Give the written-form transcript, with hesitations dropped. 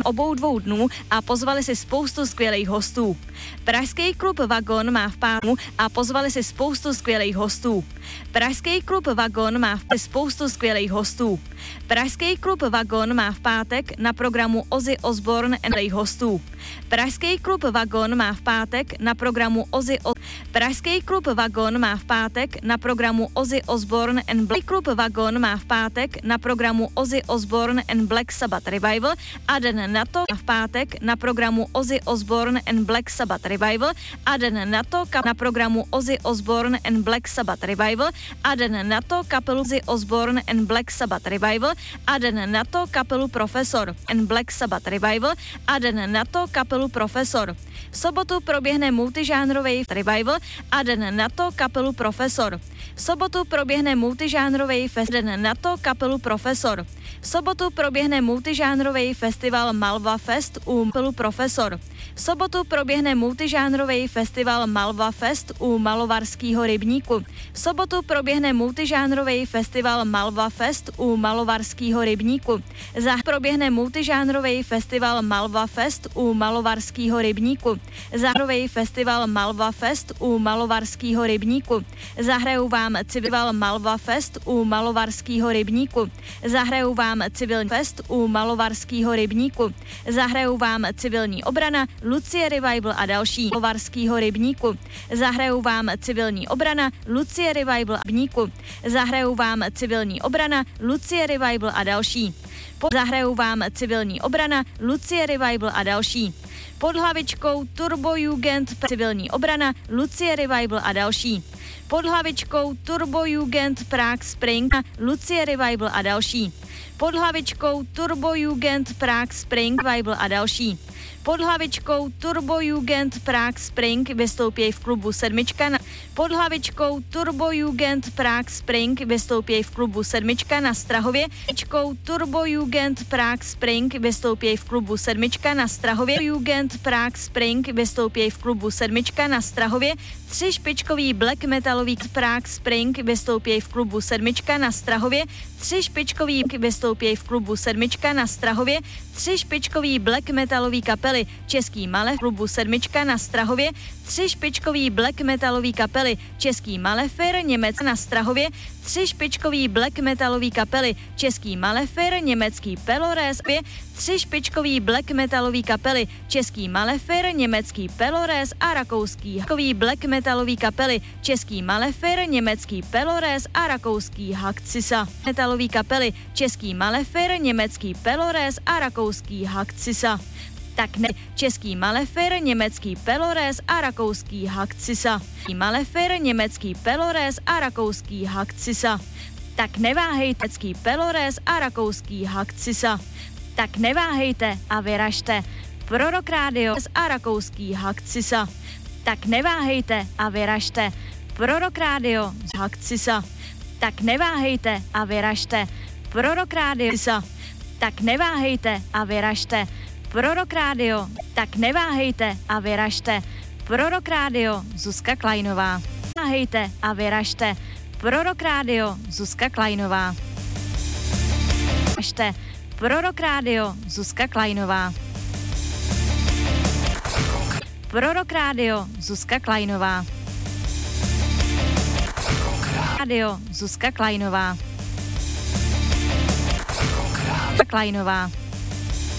obou 2 dnů a pozvali si spoustu skvělých hostů. Pražský klub Vagon má v pátek a pozvali si spoustu skvělých hostů. Pražský klub Vagon má v spoustu skvělých hostů. Pražský klub Vagon má v pátek na programu Ozzy Osbourne and hostů. Pražský klub Vagon má v pátek na programu Pražský klub Vagon má v pátek na programu Ozzy Osbourne and Black klub Vagon má v pátek na programu Ozzy Osbourne and Black Sabbath Revival a den na to v pátek na programu Ozzy Osbourne and Black Sabbath Revival a den na to na programu Ozzy Osbourne and Black Sabbath Revival a den na to kapelu Ozzy Osbourne and Black Sabbath Revival a den na to kapelu Profesor and Black Sabbath Revival a den na to kapelu Profesor. V sobotu proběhne multižánrový revival a den na to kapelu Profesor. V sobotu proběhne multižánrový den na to kapelu Profesor. V sobotu proběhne multižánrový festival Malva Fest u kapelu Profesor. V sobotu proběhne multižánrový festival Malva Fest u Malovarského rybníku. V sobotu proběhne multižánrový festival Malva Fest u Malovarského rybníku. Proběhne multižánrový festival Malva Fest u Malovarského rybníku. Zároveň festival Malva Fest u Malovarského rybníku. Zahrajou vám civil Malva Fest u Malovarského rybníku. Zahrajou vám civilní fest u Malovarského rybníku. Zahrajou vám civilní obrana, Lucie Revival a další Malovarského rybníku. Zahrajou vám civilní obrana, Lucie Revival a rybníku. Zahrajou vám civilní obrana, Lucie Revival a další. Zahrajou vám civilní obrana, Lucie Revival a další. Pod hlavičkou Turbo Jugend civilní obrana, Lucie Revival a další. Pod hlavičkou Turbo Jugend Prague Spring, Lucie Revival a další. Pod hlavičkou Turbo Jugend Prague Spring Revival a další. Pod hlavičkou Turbo Jugend Prague Spring vystoupí v klubu Sedmička. Pod hlavičkou Turbo Jugend Prague Spring vystoupí v klubu Sedmička na Strahově. Turbo Jugend Prague Spring vystoupí v klubu Sedmička na Strahově. Jugend Prague Spring vystoupí v klubu Sedmička na Strahově. 3 špičkový black metalový Prague Spring vystoupí v klubu Sedmička na Strahově. 3 špičkový vystoupí v klubu Sedmička na Strahově. 3 špičkový black metalový kapely Český Male v klubu Sedmička na Strahově. 3 špičkový black metalový kapely Český Malefer Němec na Strahově. 3 špičkový black metalový kapely Český Malefer německý Pelores. 3 špičkový black metalový kapely Český Malefer německý Pelores a rakouský black metalový kapely Český Malefer německý Pelores a rakouský Hakcisa. Metalový kapely Český Malefer německý Pelores a rakouský Hakcisa. Tak ne, Český Malefer, německý Pelores a rakouský Hakcisa. Malefer, německý Pelores a rakouský Hakcisa. Tak neváhejte, německý Pelores a rakouský Hakcisa. Tak neváhejte a vyražte. Prorok Rádio a rakouský Hakcisa. Tak neváhejte a vyražte. Prorok Rádio z Hakcisa. Tak neváhejte a vyražte. Prorok Rádio. Tak neváhejte a vyražte. Prorok Rádio, tak neváhejte a vyražte. Prorok Rádio, Zuzka Klajnová. Neváhejte a vyražte. Prorok Rádio, Zuzka Klajnová. Prorok Rádio, Zuzka Klajnová. Prorok Rádio, Zuzka Klajnová. Rádio, Zuzka Klajnová. Klajnová.